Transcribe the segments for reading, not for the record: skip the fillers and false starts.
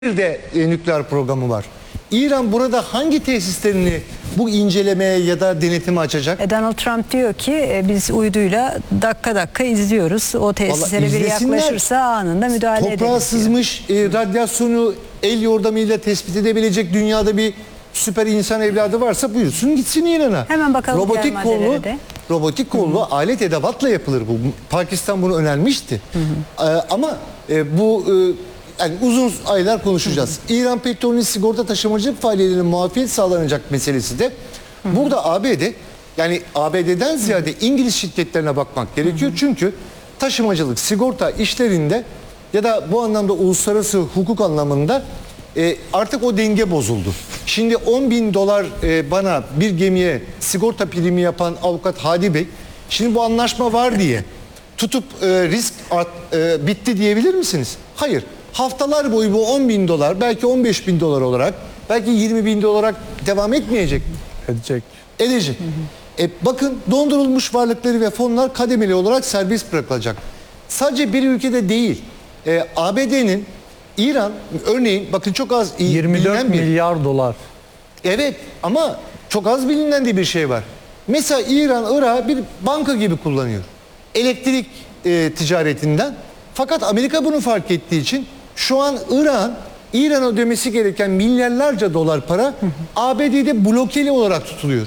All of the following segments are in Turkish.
Bir de nükleer programı var. İran burada hangi tesislerini bu incelemeye ya da denetime açacak? Donald Trump diyor ki biz uyduyla dakika dakika izliyoruz. O tesislere biri izlesinler. yaklaşırsa anında müdahale ederiz. Toprağa sızmış radyasyonu el yordamıyla tespit edebilecek dünyada bir süper insan evladı varsa buyursun gitsin İran'a. Hemen bakalım robotik kollu, robotik kollu alet edevatla yapılır bu. Pakistan bunu önermişti. Ama bu yani uzun aylar konuşacağız. İran petrolünün sigorta taşımacılık faaliyetlerinin muafiyet sağlanacak meselesi de burada ABD, yani ABD'den ziyade İngiliz şirketlerine bakmak gerekiyor. Çünkü taşımacılık, sigorta işlerinde ya da bu anlamda uluslararası hukuk anlamında artık o denge bozuldu. Şimdi 10.000 dolar bana bir gemiye sigorta primi yapan avukat Hadi Bey, şimdi bu anlaşma var diye tutup risk bitti diyebilir misiniz? Hayır. Haftalar boyu bu 10.000 dolar, belki 15.000 dolar olarak, belki 20.000 dolar olarak devam etmeyecek mi? Edecek. Edecek. Bakın dondurulmuş varlıkları ve fonlar kademeli olarak serbest bırakılacak. Sadece bir ülkede değil. ABD'nin İran örneğin bakın çok az 24 milyar dolar. Evet ama çok az bilinen de bir şey var. Mesela İran Irak'ı bir banka gibi kullanıyor. Elektrik ticaretinden. Fakat Amerika bunu fark ettiği için şu an İran'a ödemesi gereken milyarlarca dolar para ABD'de blokeli olarak tutuluyor.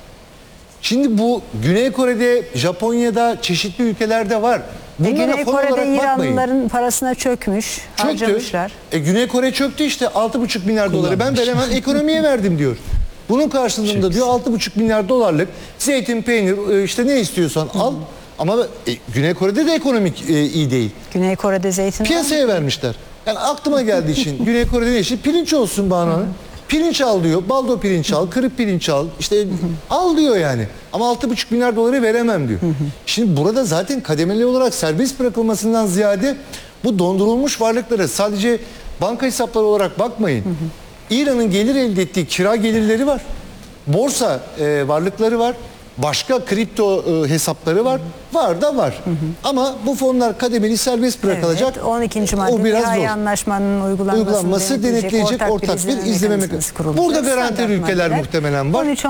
Şimdi bu Güney Kore'de, Japonya'da, çeşitli ülkelerde var. Güney Kore'de İranlıların parasına çökmüş, harcamışlar. Güney Kore çöktü işte 6,5 milyar doları ben veremem ekonomiye verdim diyor. Bunun karşılığında diyor 6,5 milyar dolarlık zeytin, peynir işte ne istiyorsan al. Ama Güney Kore'de de ekonomik iyi değil. Güney Kore'de zeytin piyasaya vermişler. Yani aklıma geldiği için Güney Kore'de ne işi? Pirinç olsun bana. Pirinç al diyor. Baldo pirinç al, kırık pirinç al. İşte al diyor yani. Ama 6,5 milyar doları veremem diyor. Şimdi burada zaten kademeli olarak serbest bırakılmasından ziyade bu dondurulmuş varlıklara sadece banka hesapları olarak bakmayın. İran'ın gelir elde ettiği kira gelirleri var. Borsa varlıkları var. Başka kripto hesapları var. Var da var. Ama bu fonlar kademeli serbest bırakılacak. Evet, 12. madde nihai anlaşmanın uygulanması denetleyecek ortak bir izleme mekanizması. Burada garanti ülkeler muhtemelen var. 13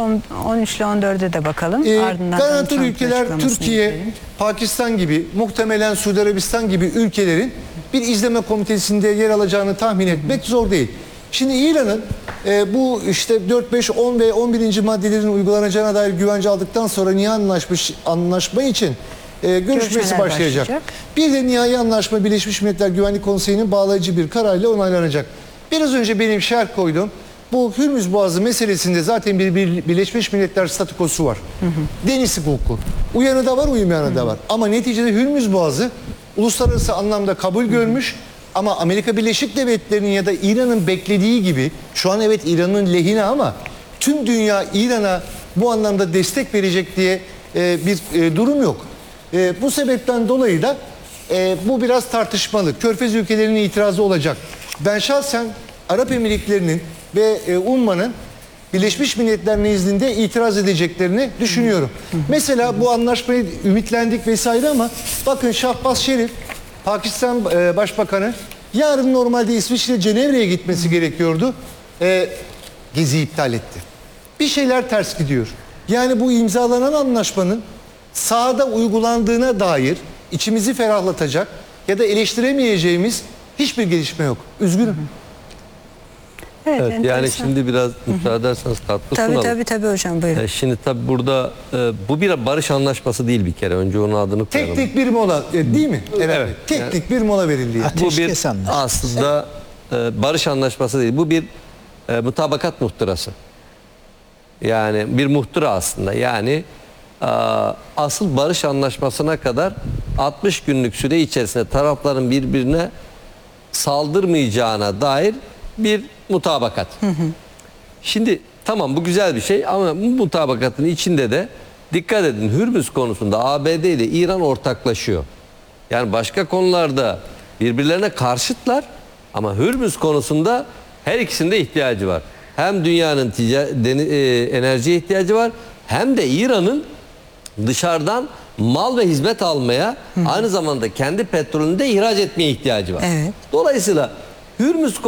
ile 14'e de bakalım. Garanti ülkeler Türkiye, Pakistan gibi, muhtemelen Suudi Arabistan gibi ülkelerin bir izleme komitesinde yer alacağını tahmin etmek zor değil. Şimdi İran'ın bu işte 4, 5, 10 ve 11. maddelerin uygulanacağına dair güvence aldıktan sonra nihai anlaşma için görüşmesi başlayacak. Bir de nihai anlaşma Birleşmiş Milletler Güvenlik Konseyi'nin bağlayıcı bir kararıyla onaylanacak. Biraz önce benim şerh koyduğum bu Hürmüz Boğazı meselesinde zaten bir Birleşmiş Milletler statükosu var. Deniz hukuku. Uyanı da var, uymayanı da var. Ama neticede Hürmüz Boğazı uluslararası anlamda kabul görmüş. Ama Amerika Birleşik Devletleri'nin ya da İran'ın beklediği gibi şu an evet İran'ın lehine ama tüm dünya İran'a bu anlamda destek verecek diye bir durum yok. Bu sebepten dolayı da bu biraz tartışmalı. Körfez ülkelerinin itirazı olacak. Ben şahsen Arap Emirlikleri'nin ve UNMA'nın Birleşmiş Milletler nezdinde itiraz edeceklerini düşünüyorum. Mesela bu anlaşmayı ümitlendik vesaire ama bakın Şahbaz Şerif Pakistan Başbakanı yarın normalde İsviçre Cenevre'ye gitmesi gerekiyordu. Gezi iptal etti. Bir şeyler ters gidiyor. Yani bu imzalanan anlaşmanın sahada uygulandığına dair içimizi ferahlatacak ya da eleştiremeyeceğimiz hiçbir gelişme yok. Üzgünüm. Evet, yani şimdi biraz müsaade ederseniz katkı sunalım. Tabii hocam buyurun. Şimdi tabii burada bu bir barış anlaşması değil bir kere. Önce onun adını koyalım. Teknik bir mola değil mi? Evet. Teknik bir mola verildi. Bu bir aslında barış anlaşması değil. Bu bir mutabakat muhtırası. Yani bir muhtıra aslında. Yani asıl barış anlaşmasına kadar 60 günlük süre içerisinde tarafların birbirine saldırmayacağına dair bir mutabakat. Şimdi tamam bu güzel bir şey ama bu mutabakatın içinde de dikkat edin Hürmüz konusunda ABD ile İran ortaklaşıyor. Yani başka konularda birbirlerine karşıtlar ama Hürmüz konusunda her ikisinde ihtiyacı var. Hem dünyanın enerjiye ihtiyacı var hem de İran'ın dışarıdan mal ve hizmet almaya aynı zamanda kendi petrolünü de ihraç etmeye ihtiyacı var. Dolayısıyla Hürmüz